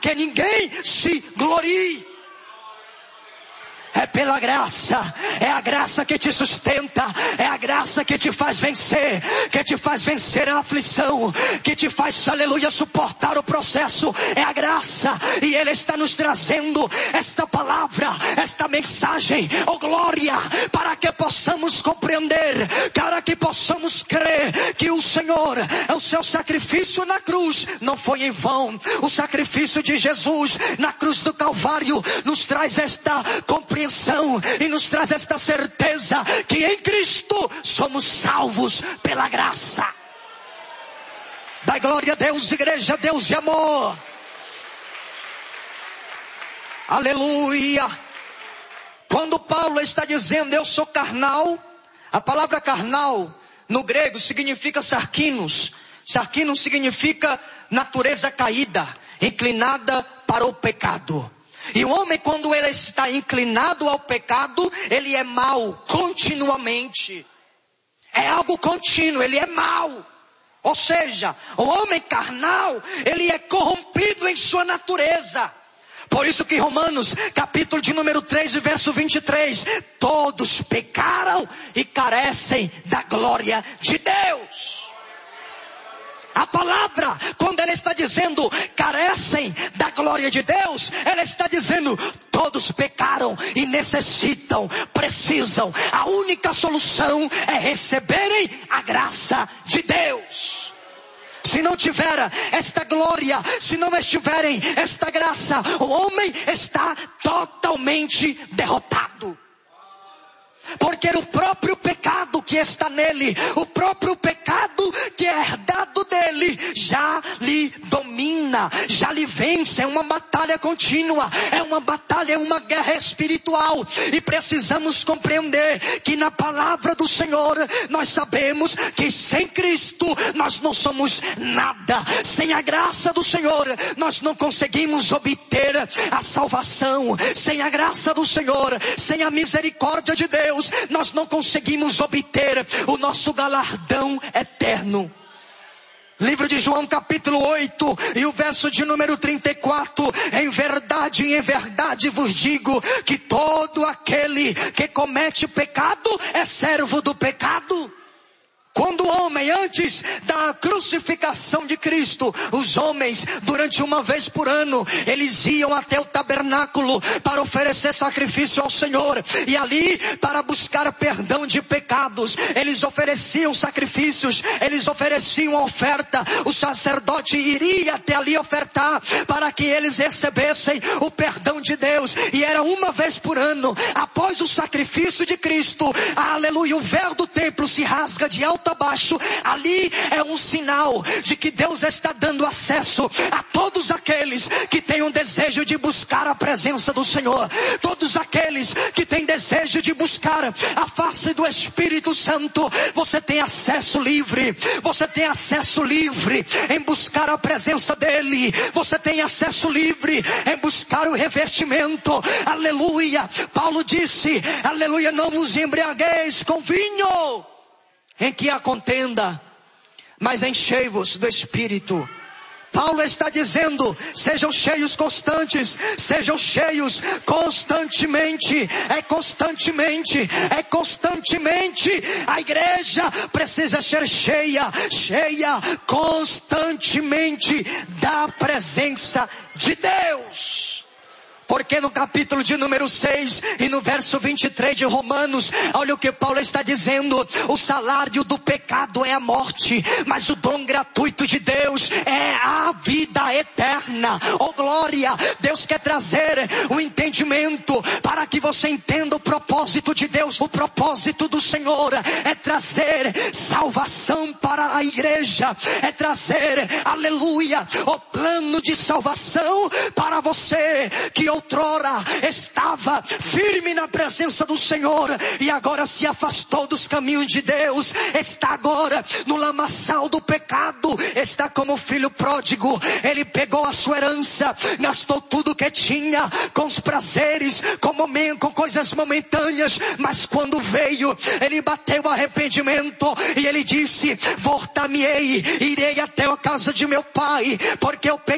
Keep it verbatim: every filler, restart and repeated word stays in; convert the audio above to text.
que ninguém se glorie. É pela graça, é a graça que te sustenta, é a graça que te faz vencer, que te faz vencer a aflição, que te faz, aleluia, suportar o processo. É a graça, e Ele está nos trazendo esta palavra, esta mensagem, oh glória, para que possamos compreender, para que possamos crer que o Senhor, o seu sacrifício na cruz não foi em vão. O sacrifício de Jesus na cruz do Calvário nos traz esta compreensão e nos traz esta certeza que em Cristo somos salvos pela graça. Dai glória a Deus, igreja, Deus de amor. Aleluia. Quando Paulo está dizendo eu sou carnal, a palavra carnal no grego significa sarkinos. Sarkinos significa natureza caída, inclinada para o pecado. E o homem, quando ele está inclinado ao pecado, ele é mau continuamente. É algo contínuo, ele é mau. Ou seja, o homem carnal, ele é corrompido em sua natureza. Por isso que Romanos, capítulo de número três, verso vinte e três, todos pecaram e carecem da glória de Deus. A palavra, quando ela está dizendo carecem da glória de Deus, ela está dizendo todos pecaram e necessitam, precisam. A única solução é receberem a graça de Deus. Se não tiver esta glória, se não estiverem esta graça, o homem está totalmente derrotado. Porque o próprio pecado que está nele, o próprio pecado que é herdado dele, já lhe domina, já lhe vence. É uma batalha contínua, é uma batalha, é uma guerra espiritual. E precisamos compreender que na palavra do Senhor, nós sabemos que sem Cristo, nós não somos nada. Sem a graça do Senhor, nós não conseguimos obter a salvação. Sem a graça do Senhor, sem a misericórdia de Deus, nós não conseguimos obter o nosso galardão eterno. Livro de João capítulo oito e o verso de número trinta e quatro. Em verdade, em verdade vos digo que todo aquele que comete pecado é servo do pecado. Quando o homem, antes da crucificação de Cristo, os homens, durante uma vez por ano, eles iam até o tabernáculo para oferecer sacrifício ao Senhor. E ali, para buscar perdão de pecados, eles ofereciam sacrifícios, eles ofereciam oferta. O sacerdote iria até ali ofertar, para que eles recebessem o perdão de Deus. E era uma vez por ano, após o sacrifício de Cristo, aleluia, o véu do templo se rasga de alto abaixo. Ali é um sinal de que Deus está dando acesso a todos aqueles que têm um desejo de buscar a presença do Senhor, todos aqueles que têm desejo de buscar a face do Espírito Santo. Você tem acesso livre, você tem acesso livre em buscar a presença dele, você tem acesso livre em buscar o revestimento. Aleluia. Paulo disse, aleluia, não vos embriagueis com vinho em que há contenda, mas enchei-vos do Espírito. Paulo está dizendo, sejam cheios constantes, sejam cheios constantemente, é constantemente, é constantemente. A igreja precisa ser cheia, cheia constantemente da presença de Deus. Porque no capítulo de número seis e no verso vinte e três de Romanos, olha o que Paulo está dizendo: o salário do pecado é a morte, mas o dom gratuito de Deus é a vida eterna. Oh glória! Deus quer trazer um entendimento para que você entenda o propósito de Deus. O propósito do Senhor é trazer salvação para a igreja, é trazer, aleluia, o plano de salvação para você que outrora estava firme na presença do Senhor e agora se afastou dos caminhos de Deus, está agora no lamaçal do pecado, está como filho pródigo. Ele pegou a sua herança, gastou tudo que tinha com os prazeres, com, momento, com coisas momentâneas, mas quando veio, ele bateu arrependimento e ele disse: voltar-me-ei, irei até a casa de meu pai, porque eu peguei